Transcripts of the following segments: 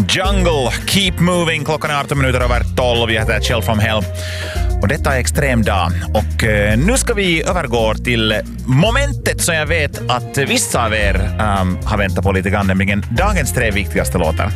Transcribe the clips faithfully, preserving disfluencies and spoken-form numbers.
Jungle, Keep Moving. Klockan är arton minuter över tolv. Jag heter Kjell from Hell. Och detta är extrem dag. Och eh, nu ska vi övergå till momentet som jag vet att vissa av er um, har väntat på lite grann, nämligen dagens tre viktigaste låtar.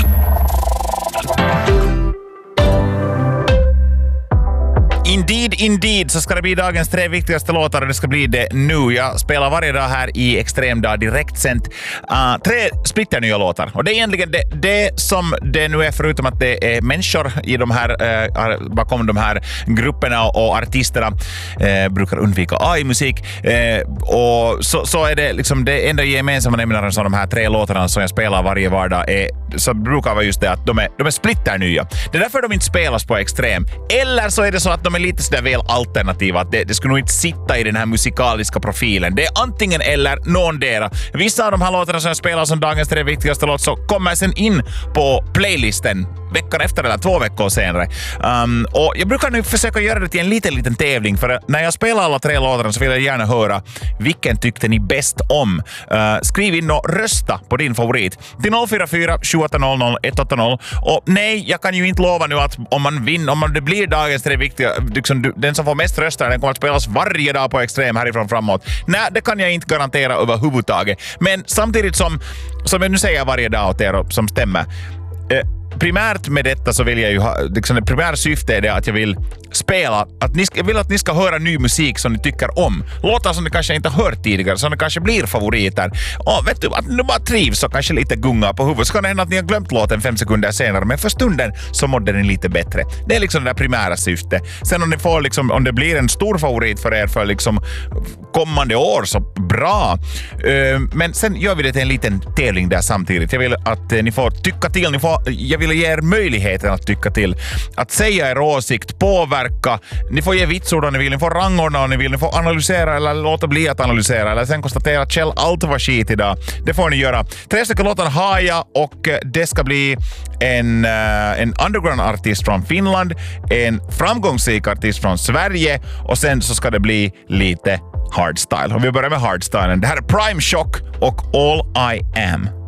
Indeed, indeed, så ska det bli dagens tre viktigaste låtar och det ska bli det nu. Jag spelar varje dag här i Extrem dag direkt sänt uh, tre splitter nya låtar. Och det är egentligen det, det som det nu är, förutom att det är människor i de här, uh, bakom de här grupperna och artisterna uh, brukar undvika A I-musik. Uh, och så, så är det liksom det enda gemensamma nämnaren som de här tre låtarna som jag spelar varje vardag är, så brukar vara just det att de är, de är splitter nya. Det är därför de inte spelas på Extrem. Eller så är det så att de är lite sådär väl alternativa. Att det, det skulle nog inte sitta i den här musikaliska profilen. Det är antingen eller någondera. Vissa av de här låtarna som jag spelar som dagens tre viktigaste låt så kommer sen in på playlisten veckan efter eller två veckor senare. Um, och jag brukar nu försöka göra det till en liten, liten tävling, för när jag spelar alla tre låtarna så vill jag gärna höra vilken tyckte ni bäst om. Uh, skriv in och rösta på din favorit till noll fyra fyra sju åtta noll noll ett åtta noll. Och nej, jag kan ju inte lova nu att om man vinner, om man, det blir dagens tre viktiga, liksom, den som får mest röster, den kommer att spelas varje dag på Extrem härifrån framåt. Nej, det kan jag inte garantera överhuvudtaget. Men samtidigt som, som jag nu säger varje dag åt er som stämmer, eh, primärt med detta så vill jag ju ha, liksom det primära syftet är det att jag vill spela, att ni, jag vill att ni ska höra ny musik som ni tycker om. Låtar som ni kanske inte har hört tidigare, som ni kanske blir favoriter. Och vet du, att ni bara trivs och kanske lite gunga på huvudet. Så kan det hända att ni har glömt låten fem sekunder senare, men för stunden så mådde den lite bättre. Det är liksom det där primära syftet. Sen om ni får liksom, om det blir en stor favorit för er för liksom kommande år, så bra. Uh, men sen gör vi det till en liten tävling där samtidigt. Jag vill att uh, ni får tycka till, ni får, jag vill ge er möjligheten att tycka till, att säga er åsikt, påverka. Ni får ge vitsord om ni vill, ni får rangordna om ni vill, ni får analysera eller låta bli att analysera, eller sen konstatera att Kjell allt var skit idag. Det får ni göra. Tre stycken låtar har jag och det ska bli en, uh, en underground-artist från Finland, en framgångsrik artist från Sverige och sen så ska det bli lite hardstyle. Och vi börjar med hardstylen. Det här är Prime Shock och All I Am.